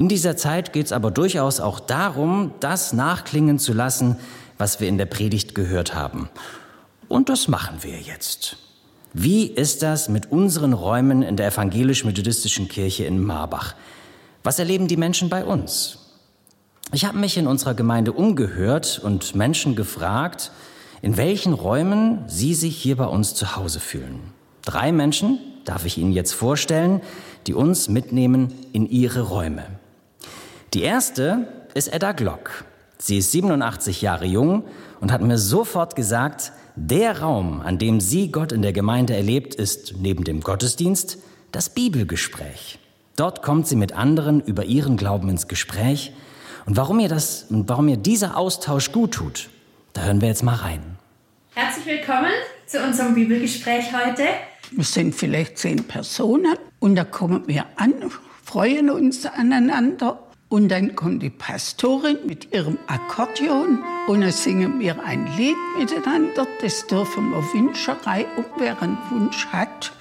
In dieser Zeit geht es aber durchaus auch darum, das nachklingen zu lassen, was wir in der Predigt gehört haben. Und das machen wir jetzt. Wie ist das mit unseren Räumen in der evangelisch-methodistischen Kirche in Marbach? Was erleben die Menschen bei uns? Ich habe mich in unserer Gemeinde umgehört und Menschen gefragt, in welchen Räumen sie sich hier bei uns zu Hause fühlen. 3 Menschen darf ich Ihnen jetzt vorstellen, die uns mitnehmen in ihre Räume. Die erste ist Edda Glock. Sie ist 87 Jahre jung und hat mir sofort gesagt, der Raum, an dem sie Gott in der Gemeinde erlebt, ist neben dem Gottesdienst das Bibelgespräch. Dort kommt sie mit anderen über ihren Glauben ins Gespräch. Und warum ihr dieser Austausch gut tut, da hören wir jetzt mal rein. Herzlich willkommen zu unserem Bibelgespräch heute. Wir sind vielleicht 10 Personen und da kommen wir an, freuen uns aneinander. Und dann kommt die Pastorin mit ihrem Akkordeon und dann singen wir ein Lied miteinander. Das dürfen wir Wünscherei, ob wer einen Wunsch hat.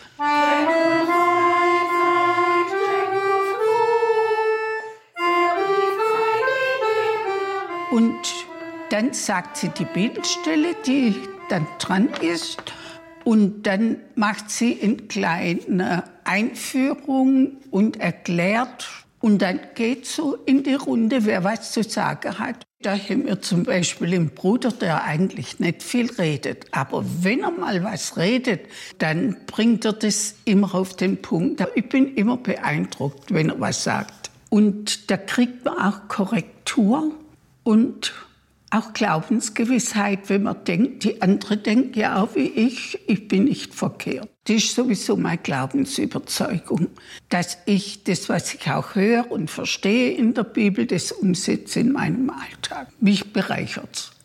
Und dann sagt sie die Bibelstelle, die dann dran ist. Und dann macht sie eine kleine Einführung und erklärt. Und dann geht so in die Runde, wer was zu sagen hat. Da haben wir zum Beispiel einen Bruder, der eigentlich nicht viel redet. Aber wenn er mal was redet, dann bringt er das immer auf den Punkt. Ich bin immer beeindruckt, wenn er was sagt. Und da kriegt man auch Korrektur. Und auch Glaubensgewissheit, wenn man denkt, die andere denkt ja auch wie ich bin nicht verkehrt. Das ist sowieso meine Glaubensüberzeugung, dass ich das, was ich auch höre und verstehe in der Bibel, das umsetze in meinem Alltag. Mich bereichert's.